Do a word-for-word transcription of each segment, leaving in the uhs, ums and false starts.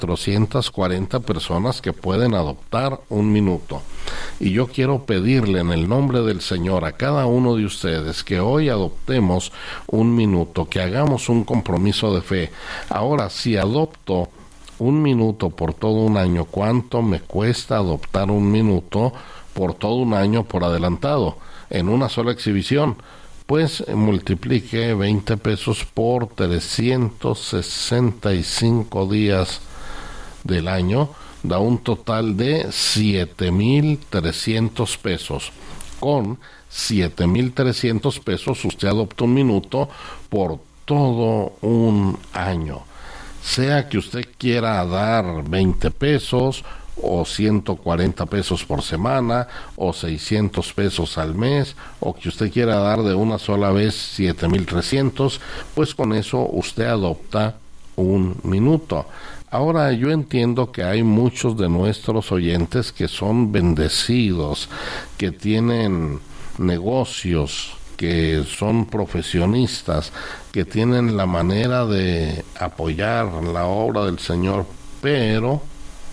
cuatrocientas cuarenta personas que pueden adoptar un minuto. Y yo quiero pedirle en el nombre del Señor a cada uno de ustedes que hoy adoptemos un minuto, que hagamos un compromiso de fe. Ahora, si adopto un minuto por todo un año, ¿cuánto me cuesta adoptar un minuto por todo un año por adelantado en una sola exhibición? Pues multiplique veinte pesos por trescientos sesenta y cinco días del año, da un total de siete mil trescientos pesos. Con siete mil trescientos pesos usted adopta un minuto por todo un año. Sea que usted quiera dar veinte pesos o ciento cuarenta pesos por semana o seiscientos pesos al mes, o que usted quiera dar de una sola vez siete mil trescientos, pues con eso usted adopta un minuto. Ahora, yo entiendo que hay muchos de nuestros oyentes que son bendecidos, que tienen negocios, que son profesionistas, que tienen la manera de apoyar la obra del Señor, pero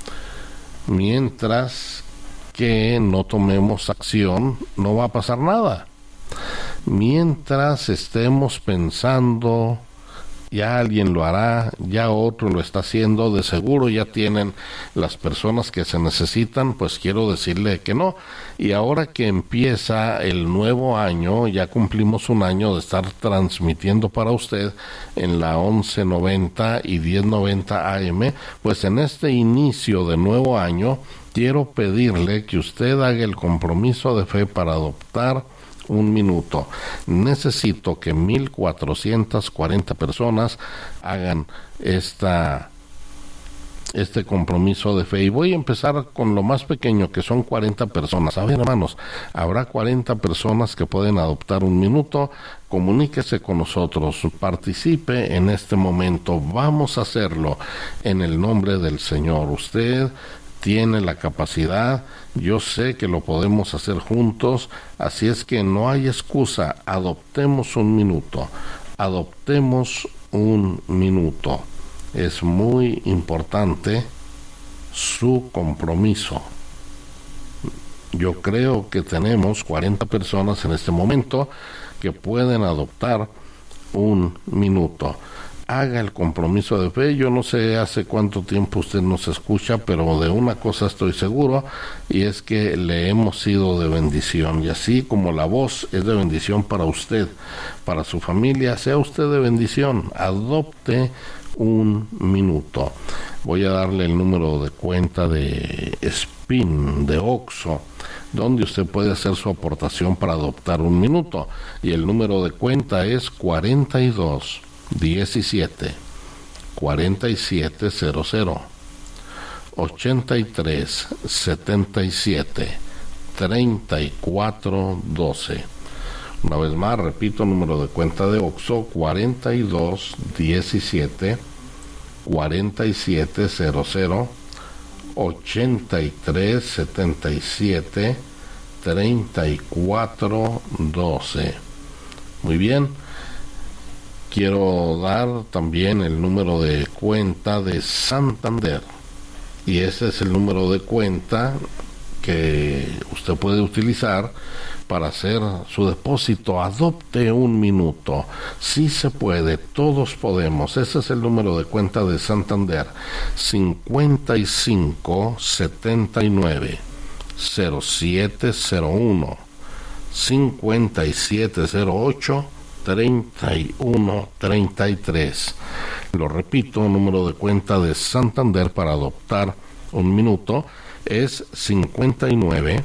mientras que no tomemos acción, no va a pasar nada. Mientras estemos pensando, ya alguien lo hará, ya otro lo está haciendo, de seguro ya tienen las personas que se necesitan, pues quiero decirle que no. Y ahora que empieza el nuevo año, ya cumplimos un año de estar transmitiendo para usted en la once noventa y diez noventa A M, pues en este inicio de nuevo año quiero pedirle que usted haga el compromiso de fe para adoptar un minuto. Necesito que mil cuatrocientas cuarenta personas hagan esta este compromiso de fe, y voy a empezar con lo más pequeño, que son cuarenta personas. A ver, hermanos, habrá cuarenta personas que pueden adoptar un minuto. Comuníquese con nosotros, participe en este momento. Vamos a hacerlo en el nombre del Señor. Usted tiene la capacidad, yo sé que lo podemos hacer juntos, así es que no hay excusa. Adoptemos un minuto, adoptemos un minuto. Es muy importante su compromiso. Yo creo que tenemos cuarenta personas en este momento que pueden adoptar un minuto. Haga el compromiso de fe. Yo no sé hace cuánto tiempo usted nos escucha, pero de una cosa estoy seguro, y es que le hemos sido de bendición. Y así como la voz es de bendición para usted, para su familia, sea usted de bendición. Adopte un minuto. Voy a darle el número de cuenta de Spin, de Oxxo, donde usted puede hacer su aportación para adoptar un minuto. Y el número de cuenta es cuarenta y dos diecisiete cuarenta y siete cero cero ochenta y tres setenta y siete treinta y cuatro doce. Una vez más, repito, número de cuenta de Oxxo cuarenta y dos diecisiete cuarenta y siete cero cero ochenta y tres setenta y siete treinta y cuatro doce. Muy bien. Quiero dar también el número de cuenta de Santander, y ese es el número de cuenta que usted puede utilizar para hacer su depósito. Adopte un minuto. Sí se puede, todos podemos. Ese es el número de cuenta de Santander: cincuenta y cinco setenta y nueve cero siete cero uno cincuenta y siete cero ocho treinta y uno treinta y tres. Lo repito, número de cuenta de Santander para adoptar un minuto es cincuenta y nueve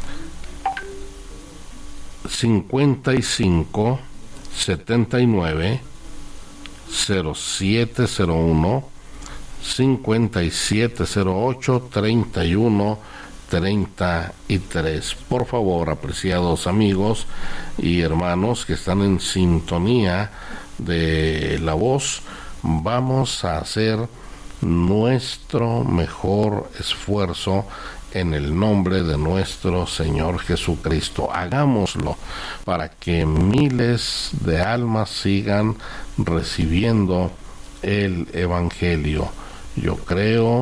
cincuenta y cinco setenta y nueve cero siete cero uno cincuenta y siete cero ocho treinta y uno treinta y tres. Por favor, apreciados amigos y hermanos que están en sintonía de la voz, vamos a hacer nuestro mejor esfuerzo en el nombre de nuestro Señor Jesucristo. Hagámoslo para que miles de almas sigan recibiendo el Evangelio. Yo creo